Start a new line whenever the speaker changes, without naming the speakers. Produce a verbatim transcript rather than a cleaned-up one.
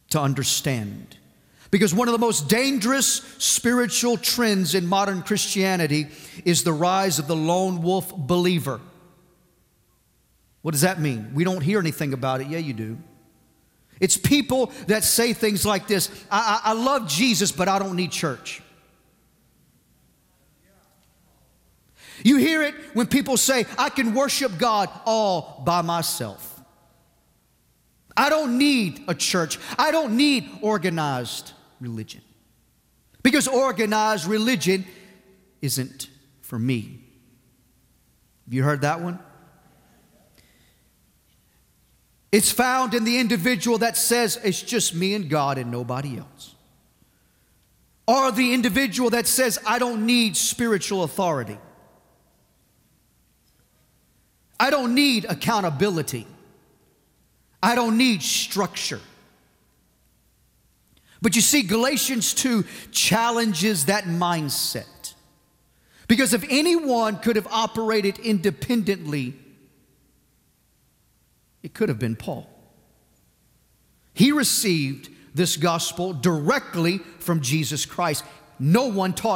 to understand. Because one of the most dangerous spiritual trends in modern Christianity is the rise of the lone wolf believer. What does that mean? We don't hear anything about it. Yeah, you do. It's people that say things like this: I, I, I love Jesus, but I don't need church. You hear it when people say, I can worship God all by myself. I don't need a church. I don't need organized religion. Because organized religion isn't for me. Have you heard that one? It's found in the individual that says it's just me and God and nobody else. Or the individual that says I don't need spiritual authority. I don't need accountability. I don't need structure. But you see, Galatians two challenges that mindset. Because if anyone could have operated independently, it could have been Paul. He received this gospel directly from Jesus Christ. No one taught